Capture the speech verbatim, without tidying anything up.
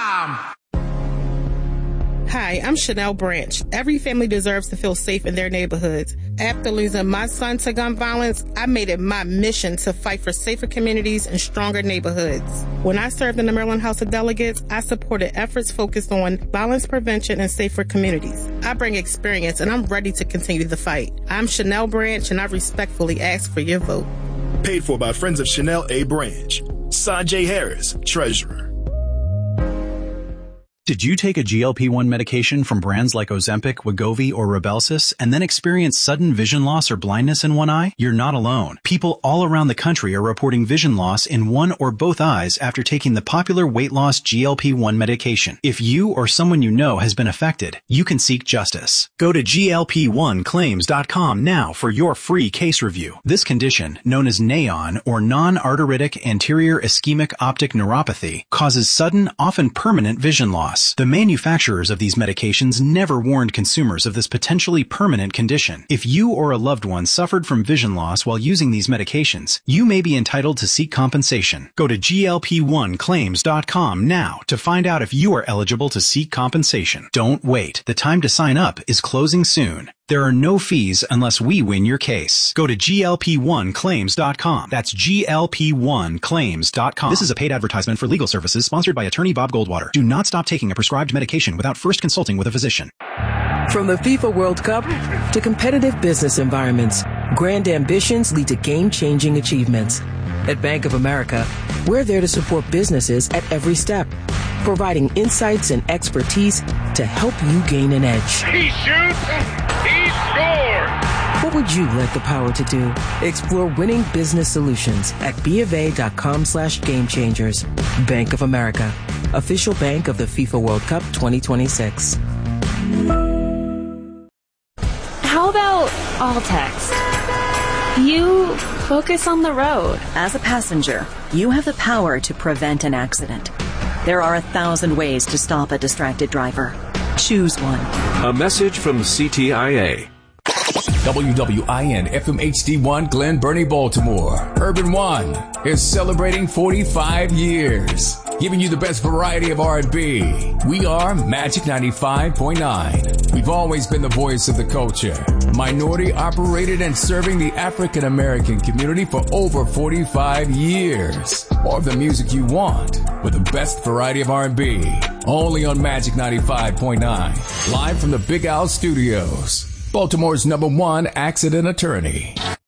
Hi, I'm Chanel Branch. Every family deserves to feel safe in their neighborhoods. After losing my son to gun violence, I made it my mission to fight for safer communities and stronger neighborhoods. When I served in the Maryland House of Delegates, I supported efforts focused on violence prevention and safer communities. I bring experience and I'm ready to continue the fight. I'm Chanel Branch and I respectfully ask for your vote. Paid for by Friends of Chanel A. Branch. Sanjay Harris, Treasurer. Did you take a G L P one medication from brands like Ozempic, Wegovy, or Rybelsus and then experience sudden vision loss or blindness in one eye? You're not alone. People all around the country are reporting vision loss in one or both eyes after taking the popular weight loss G L P one medication. If you or someone you know has been affected, you can seek justice. Go to G L P one claims dot com now for your free case review. This condition, known as NAION or non-arteritic anterior ischemic optic neuropathy, causes sudden, often permanent vision loss. The manufacturers of these medications never warned consumers of this potentially permanent condition. If you or a loved one suffered from vision loss while using these medications, you may be entitled to seek compensation. Go to G L P one claims dot com now to find out if you are eligible to seek compensation. Don't wait. The time to sign up is closing soon. There are no fees unless we win your case. Go to G L P one claims dot com. That's G L P one claims dot com. This is a paid advertisement for legal services sponsored by attorney Bob Goldwater. Do not stop taking a prescribed medication without first consulting with a physician. From the FIFA World Cup to competitive business environments, grand ambitions lead to game-changing achievements. At Bank of America, we're there to support businesses at every step, providing insights and expertise to help you gain an edge. He shoots, he scores! What would you like the power to do? Explore winning business solutions at BofA.com slash game changers. Bank of America, official bank of the FIFA World Cup twenty twenty-six. How about all text? You focus on the road. As a passenger, you have the power to prevent an accident. There are a thousand ways to stop a distracted driver. Choose one. A message from C T I A. W W I N F M H D one Glen Burnie, Baltimore. Urban One is celebrating forty-five years, giving you the best variety of R and B. We are Magic ninety-five point nine. We've always been the voice of the culture, minority operated and serving the African American community for over forty-five years. More of the music you want with the best variety of R and B. Only on Magic ninety-five point nine. Live from the Big Al Studios, Baltimore's number one accident attorney.